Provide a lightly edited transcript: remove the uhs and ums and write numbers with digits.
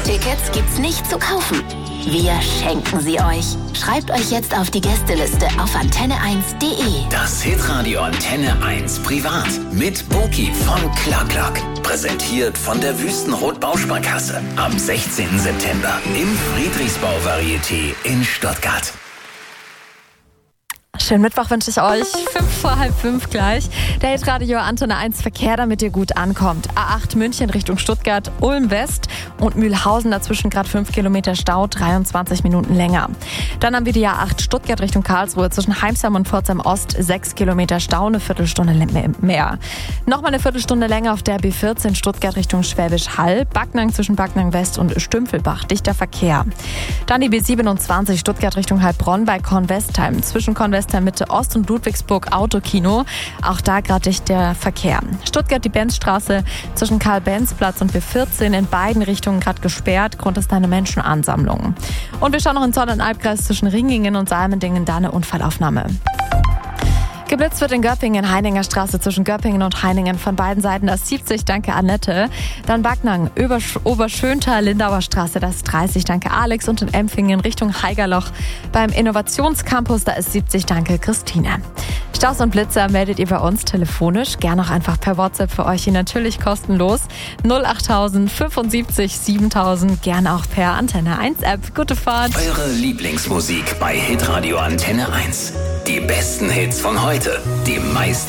Tickets gibt's nicht zu kaufen. Wir schenken sie euch. Schreibt euch jetzt auf die Gästeliste auf antenne1.de. Das Hitradio Antenne 1 Privat mit Boki von Klack. Präsentiert von der Wüstenrot-Bausparkasse. Am 16. September im Friedrichsbau-Varieté in Stuttgart. Schönen Mittwoch wünsche ich euch. 5:45 gleich. Der Hitradio Antenne 1 Verkehr, damit ihr gut ankommt. A8 München Richtung Stuttgart, Ulm West und Mühlhausen. Dazwischen gerade 5 Kilometer Stau, 23 Minuten länger. Dann haben wir die A8 Stuttgart Richtung Karlsruhe. Zwischen Heimsheim und Pforzheim Ost 6 Kilometer Stau, eine Viertelstunde mehr. Nochmal eine Viertelstunde länger auf der B14 Stuttgart Richtung Schwäbisch Hall. Backnang zwischen Backnang West und Stümpfelbach. Dichter Verkehr. Dann die B27 Stuttgart Richtung Heilbronn bei Kornwestheim. Zwischen Kornwestheim Mitte Ost und Ludwigsburg Autokino. Auch da gerade dichter Verkehr. Stuttgart die Benzstraße zwischen Karl-Benz-Platz und B14 in beiden Richtungen gerade gesperrt. Grund ist eine Menschenansammlung. Und wir schauen noch in Zollernalbkreis zwischen Ringingen und Salmendingen, da eine Unfallaufnahme. Geblitzt wird in Göppingen, Heininger Straße zwischen Göppingen und Heiningen. Von beiden Seiten das 70, danke Annette. Dann Backnang, Oberschöntal, Lindauer Straße, das 30, danke Alex. Und in Empfingen Richtung Haigerloch beim Innovationscampus, da ist 70, danke Christine. Staus und Blitzer meldet ihr bei uns telefonisch, gern auch einfach per WhatsApp für euch hier natürlich kostenlos. 08000 75 7000, gern auch per Antenne 1 App. Gute Fahrt. Eure Lieblingsmusik bei Hitradio Antenne 1. Die besten Hits von heute, die meisten